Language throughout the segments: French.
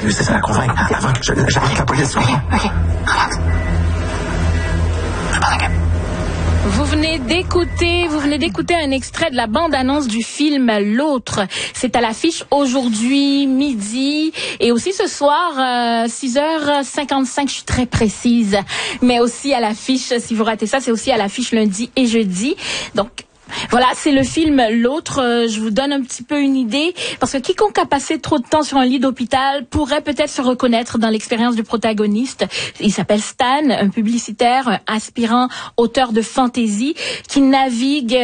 C'est ça la convaincre. Avant que j'arrive la police. OK. Relax. Je parle à Vous venez d'écouter un extrait de la bande-annonce du film L'Autre. C'est à l'affiche aujourd'hui, midi, et aussi ce soir, 6h55, je suis très précise. Mais aussi à l'affiche, si vous ratez ça, c'est aussi à l'affiche lundi et jeudi. Donc, voilà, c'est le film L'Autre. Je vous donne un petit peu une idée, parce que quiconque a passé trop de temps sur un lit d'hôpital pourrait peut-être se reconnaître dans l'expérience du protagoniste. Il s'appelle Stan, un publicitaire, un aspirant auteur de fantasy qui navigue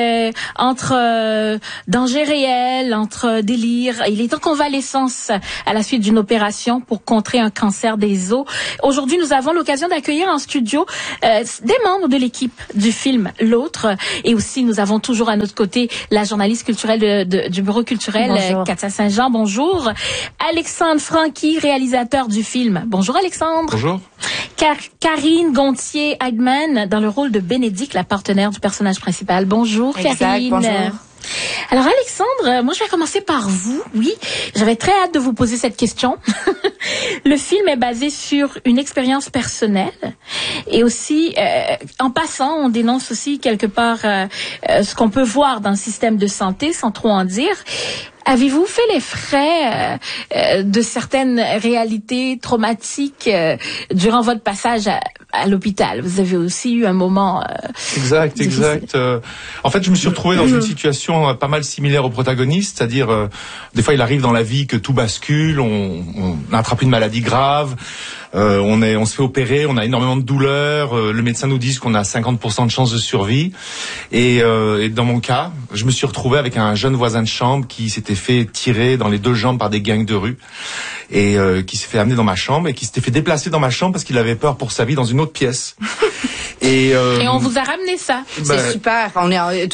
entre danger réel, entre délire. Il est en convalescence à la suite d'une opération pour contrer un cancer des os. Aujourd'hui, nous avons l'occasion d'accueillir en studio des membres de l'équipe du film L'Autre, et aussi nous avons toujours à notre côté la journaliste culturelle du Bureau culturel, Katia Saint-Jean. Bonjour. Alexandre Franqui, réalisateur du film. Bonjour Alexandre. Bonjour. Karine Gontier-Heidman, dans le rôle de Bénédicte, la partenaire du personnage principal. Bonjour Karine. Bonjour. Alors Alexandre, moi je vais commencer par vous. Oui, j'avais très hâte de vous poser cette question. Le film est basé sur une expérience personnelle, et aussi, en passant, on dénonce aussi quelque part ce qu'on peut voir dans le système de santé, sans trop en dire. Avez-vous fait les frais de certaines réalités traumatiques durant votre passage à l'hôpital? Vous avez aussi eu un moment Exact. En fait, je me suis retrouvé dans une situation pas mal similaire au protagoniste, c'est-à-dire des fois il arrive dans la vie que tout bascule, on attrape une maladie grave, on se fait opérer, on a énormément de douleurs, le médecin nous dit qu'on a 50% de chance de survie, et dans mon cas, je me suis retrouvé avec un jeune voisin de chambre qui s'était fait tirer dans les 2 jambes par des gangs de rue, et qui s'est fait amener dans ma chambre, et qui s'était fait déplacer dans ma chambre parce qu'il avait peur pour sa vie dans une autre pièce. Et on vous a ramené ça. C'est super. On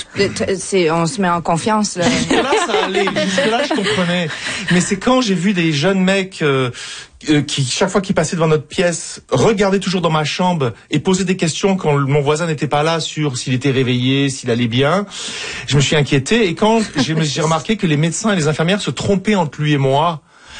se met en confiance, là. Jusque-là, ça allait. Jusque-là, je comprenais. Mais c'est quand j'ai vu des jeunes mecs qui, chaque fois qu'ils passaient devant notre pièce, regardaient toujours dans ma chambre et posaient des questions quand mon voisin n'était pas là, sur s'il était réveillé, s'il allait bien. Je me suis inquiété, et quand j'ai remarqué que les médecins et les infirmières se trompaient entre lui et moi,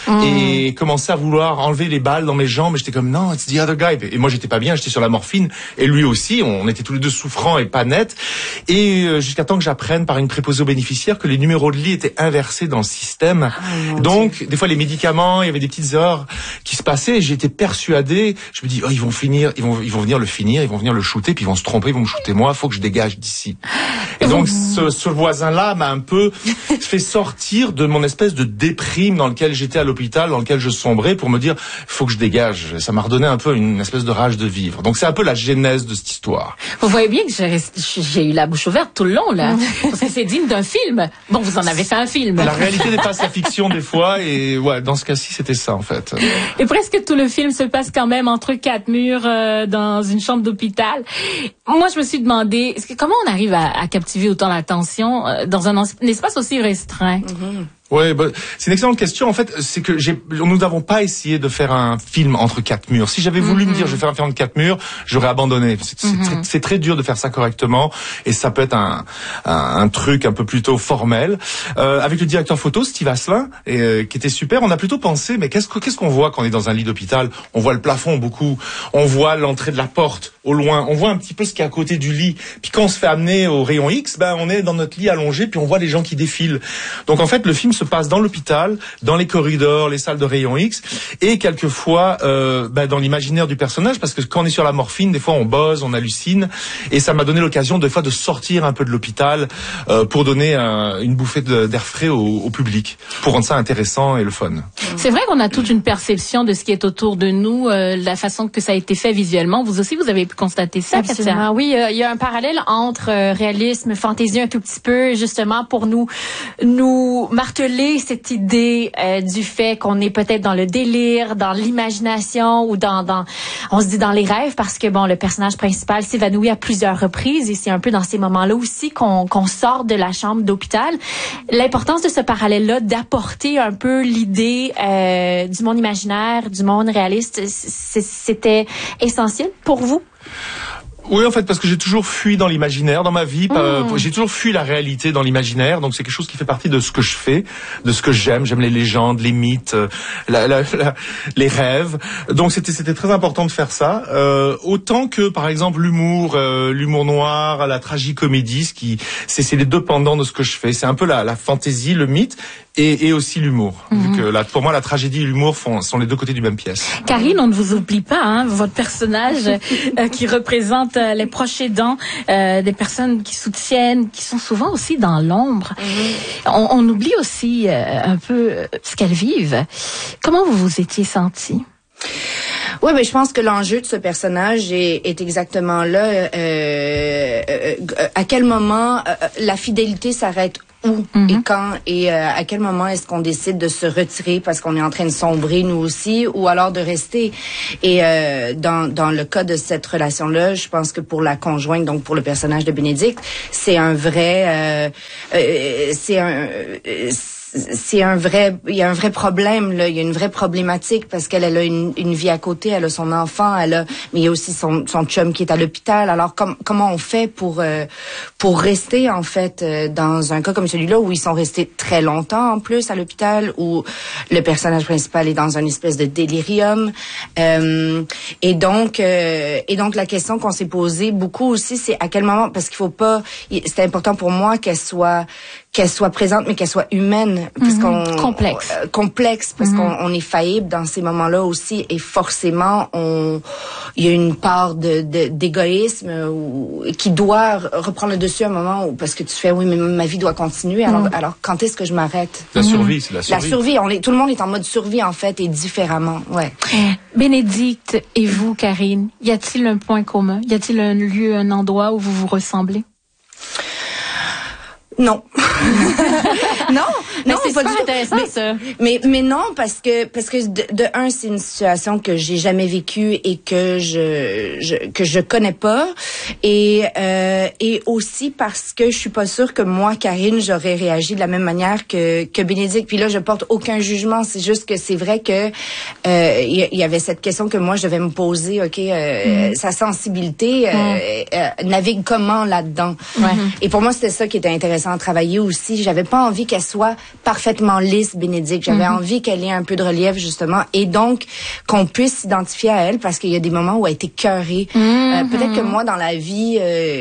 et commençait à vouloir enlever les balles dans mes jambes, et j'étais comme non, it's the other guy, et moi j'étais pas bien, j'étais sur la morphine, et lui aussi, on était tous les deux souffrants et pas nets, et jusqu'à temps que j'apprenne par une préposée aux bénéficiaires que les numéros de lit étaient inversés dans le système. Donc des fois les médicaments, il y avait des petites erreurs qui se passaient, et j'étais persuadé, je me dis ils vont venir le finir, ils vont venir le shooter, puis ils vont se tromper, ils vont me shooter moi, faut que je dégage d'ici. Et donc ce voisin-là m'a un peu fait sortir de mon espèce de déprime dans lequel j'étais à l'hôpital, dans lequel je sombrais, pour me dire faut que je dégage. Ça m'a redonné un peu une espèce de rage de vivre. Donc c'est un peu la genèse de cette histoire. Vous voyez bien que j'ai eu la bouche ouverte tout le long, là, parce que c'est digne d'un film. Bon, vous en avez fait un film. La réalité dépasse la fiction des fois, et ouais, dans ce cas-ci, c'était ça en fait. Et presque tout le film se passe quand même entre 4 murs dans une chambre d'hôpital. Moi, je me suis demandé, comment on arrive à captiver autant l'attention dans un espace aussi restreint? Ouais, c'est une excellente question. En fait, c'est que nous n'avons pas essayé de faire un film entre 4 murs. Si j'avais voulu me dire je vais faire un film entre 4 murs, j'aurais abandonné. C'est très dur de faire ça correctement, et ça peut être un truc un peu plutôt formel. Avec le directeur photo Steve Asselin, qui était super, on a plutôt pensé, mais qu'est-ce qu'on voit quand on est dans un lit d'hôpital? On voit le plafond beaucoup, on voit l'entrée de la porte au loin, on voit un petit peu ce qui est à côté du lit. Puis quand on se fait amener au rayon X, on est dans notre lit allongé, puis on voit les gens qui défilent. Donc en fait, le film se passe dans l'hôpital, dans les corridors, les salles de rayon X, et quelquefois dans l'imaginaire du personnage, parce que quand on est sur la morphine, des fois on bosse, on hallucine, et ça m'a donné l'occasion des fois de sortir un peu de l'hôpital pour donner une bouffée d'air frais au public, pour rendre ça intéressant et le fun. C'est vrai qu'on a toute une perception de ce qui est autour de nous, la façon que ça a été fait visuellement. Vous aussi, vous avez pu constater ça, Absolument, Katia? oui, il y a un parallèle entre réalisme, fantaisie un tout petit peu, justement pour nous marteler cette idée du fait qu'on est peut-être dans le délire, dans l'imagination, ou on se dit dans les rêves, parce que le personnage principal s'évanouit à plusieurs reprises, et c'est un peu dans ces moments-là aussi qu'on sort de la chambre d'hôpital. L'importance de ce parallèle-là, d'apporter un peu l'idée du monde imaginaire, du monde réaliste, c'était essentiel pour vous? Oui, en fait, parce que j'ai toujours fui dans l'imaginaire dans ma vie. J'ai toujours fui la réalité dans l'imaginaire. Donc, c'est quelque chose qui fait partie de ce que je fais, de ce que j'aime. J'aime les légendes, les mythes, les rêves. Donc, c'était très important de faire ça. Autant que, par exemple, l'humour noir, la tragicomédie, c'est les deux pendants de ce que je fais. C'est un peu la fantaisie, le mythe. Et aussi l'humour. Vu que pour moi, la tragédie et l'humour sont les deux côtés du même pièce. Karine, on ne vous oublie pas, hein, votre personnage qui représente les proches aidants, des personnes qui soutiennent, qui sont souvent aussi dans l'ombre. On oublie aussi un peu ce qu'elles vivent. Comment vous vous étiez sentie? Oui, mais je pense que l'enjeu de ce personnage est exactement là. À quel moment la fidélité s'arrête où et quand et à quel moment est-ce qu'on décide de se retirer parce qu'on est en train de sombrer nous aussi ou alors de rester. Et dans le cas de cette relation-là, je pense que pour la conjointe, donc pour le personnage de Bénédicte, il y a un vrai problème là, il y a une vraie problématique parce qu'elle a une vie à côté, elle a son enfant, mais il y a aussi son chum qui est à l'hôpital. Alors comment on fait pour rester en fait dans un cas comme celui-là où ils sont restés très longtemps en plus à l'hôpital, où le personnage principal est dans une espèce de délirium, et donc la question qu'on s'est posée beaucoup aussi, c'est à quel moment, parce qu'il faut pas, c'est important pour moi qu'elle soit présente, mais qu'elle soit humaine, parce complexe, parce qu'on est faillible dans ces moments-là aussi, et forcément, il y a une part d'égoïsme qui doit reprendre le dessus à un moment où, parce que tu fais, oui, mais ma vie doit continuer, alors quand est-ce que je m'arrête? La survie, c'est la survie. La survie, tout le monde est en mode survie, en fait, et différemment, ouais. Bénédicte et vous, Karine, y a-t-il un point commun? Y a-t-il un lieu, un endroit où vous vous ressemblez? Non. non, c'est super intéressant, ça. Mais non, parce que de un, c'est une situation que j'ai jamais vécue et que je connais pas, et aussi parce que je suis pas sûre que moi, Karine, j'aurais réagi de la même manière que Bénédicte. Puis là, je porte aucun jugement, c'est juste que c'est vrai que il y avait cette question que moi je devais me poser, sa sensibilité navigue comment là-dedans. Et pour moi, c'était ça qui était intéressant à travailler aussi. J'avais pas envie qu'elle soit parfaitement lisse, Bénédicte. J'avais envie qu'elle ait un peu de relief, justement, et donc qu'on puisse s'identifier à elle, parce qu'il y a des moments où elle était écœurée. Peut-être que moi dans la vie,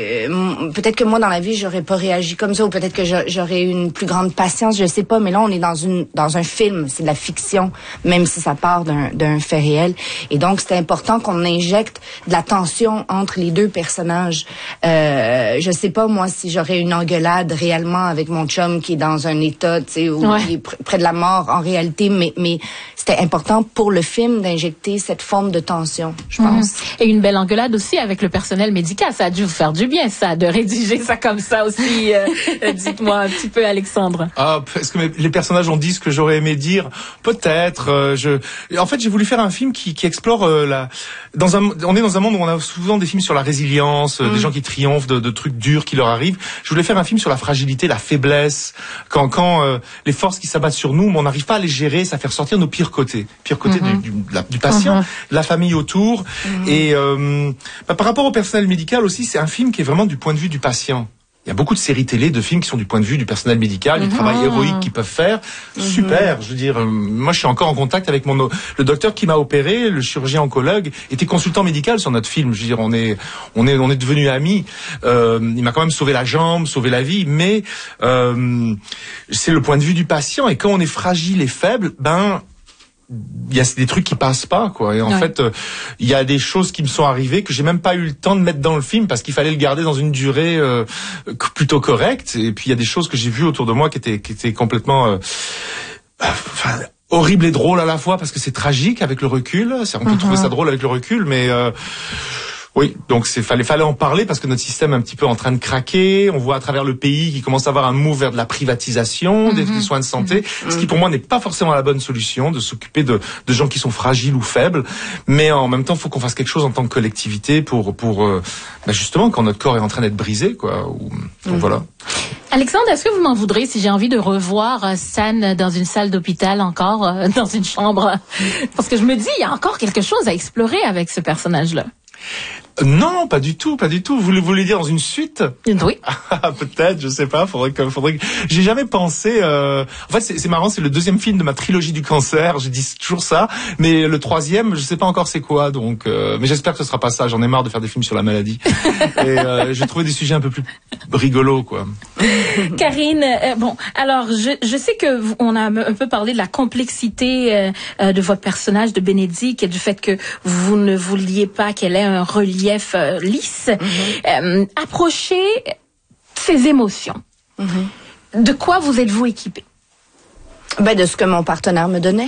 j'aurais pas réagi comme ça, ou peut-être que j'aurais eu une plus grande patience, je sais pas. Mais là, on est dans un film, c'est de la fiction, même si ça part d'un fait réel. Et donc, c'est important qu'on injecte de la tension entre les deux personnages. Je sais pas moi si j'aurais une engueulade réellement avec mon chum qui est dans un état, tu sais, où il est près de la mort en réalité, mais c'était important pour le film d'injecter cette forme de tension, je pense. Et une belle engueulade aussi avec le personnel médical, ça a dû vous faire du bien, ça, de rédiger ça comme ça aussi. Dites-moi un petit peu, Alexandre. Est-ce que les personnages ont dit ce que j'aurais aimé dire? Peut-être. En fait, j'ai voulu faire un film qui explore on est dans un monde où on a souvent des films sur la résilience, des gens qui triomphent de trucs durs qui leur arrivent. Je voulais faire un film sur la fragilité, la faiblesse, quand les forces qui s'abattent sur nous, mais on n'arrive pas à les gérer, ça fait ressortir nos pires côtés du patient, de la famille autour. Et par rapport au personnel médical aussi, c'est un film qui est vraiment du point de vue du patient. Il y a beaucoup de séries télé, de films qui sont du point de vue du personnel médical, du travail héroïque qu'ils peuvent faire. Super, je veux dire, moi je suis encore en contact avec le docteur qui m'a opéré, le chirurgien oncologue, était consultant médical sur notre film. Je veux dire, on est devenus amis. Il m'a quand même sauvé la jambe, sauvé la vie, mais c'est le point de vue du patient. Et quand on est fragile et faible, il y a des trucs qui passent pas, quoi. Et en fait, il y a des choses qui me sont arrivées que j'ai même pas eu le temps de mettre dans le film parce qu'il fallait le garder dans une durée plutôt correcte. Et puis il y a des choses que j'ai vues autour de moi qui étaient complètement horribles et drôles à la fois, parce que c'est tragique avec le recul. On peut trouver ça drôle avec le recul, mais oui, donc fallait en parler parce que notre système est un petit peu en train de craquer. On voit à travers le pays qu'il commence à avoir un move vers de la privatisation des soins de santé, ce qui pour moi n'est pas forcément la bonne solution, de s'occuper de gens qui sont fragiles ou faibles. Mais en même temps, il faut qu'on fasse quelque chose en tant que collectivité pour justement quand notre corps est en train d'être brisé, quoi. Donc voilà. Alexandre, est-ce que vous m'en voudrez si j'ai envie de revoir San dans une salle d'hôpital encore, dans une chambre? Parce que je me dis, il y a encore quelque chose à explorer avec ce personnage-là. Non, pas du tout, pas du tout. Vous voulez dire dans une suite? Oui. Peut-être, je sais pas. Faudrait que. J'ai jamais pensé. En fait, c'est marrant. C'est le deuxième film de ma trilogie du cancer. Je dis toujours ça, mais le troisième, je sais pas encore c'est quoi. Donc, mais j'espère que ce sera pas ça. J'en ai marre de faire des films sur la maladie. Et je vais trouver des sujets un peu plus rigolos, quoi. Karine, bon, alors je sais que on a un peu parlé de la complexité de votre personnage de Bénédicte et du fait que vous ne vouliez pas qu'elle ait un relief lisse. Approchez ces émotions. De quoi vous êtes-vous équipé? Ben, de ce que mon partenaire me donnait.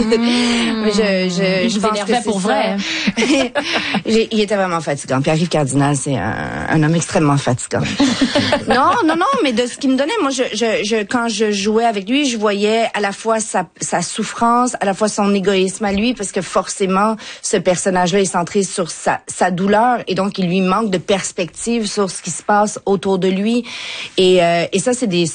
Je pense énervais que pour vrai. Il était vraiment fatigant. Pierre-Yves Cardinal, c'est un homme extrêmement fatigant. non, mais de ce qu'il me donnait, moi, quand je jouais avec lui, je voyais à la fois sa souffrance, à la fois son égoïsme à lui, parce que forcément, ce personnage-là est centré sur sa douleur, et donc il lui manque de perspective sur ce qui se passe autour de lui. Et ça, c'est des